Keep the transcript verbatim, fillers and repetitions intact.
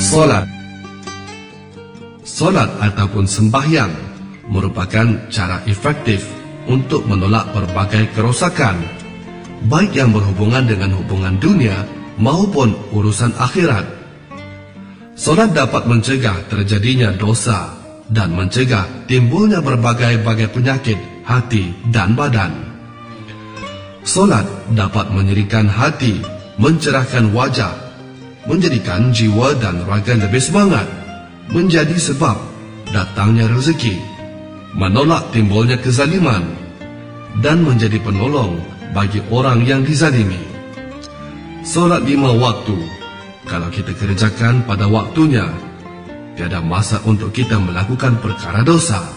Solat. Solat ataupun sembahyang merupakan cara efektif untuk menolak berbagai kerosakan, baik yang berhubungan dengan hubungan dunia maupun urusan akhirat. Solat dapat mencegah terjadinya dosa dan mencegah timbulnya berbagai-bagai penyakit hati dan badan. Solat dapat menyerikan hati, mencerahkan wajah, menjadikan jiwa dan raga lebih semangat, menjadi sebab datangnya rezeki, menolak timbulnya kezaliman, dan menjadi penolong bagi orang yang dizalimi. Solat lima waktu, kalau kita kerjakan pada waktunya, tiada masa untuk kita melakukan perkara dosa.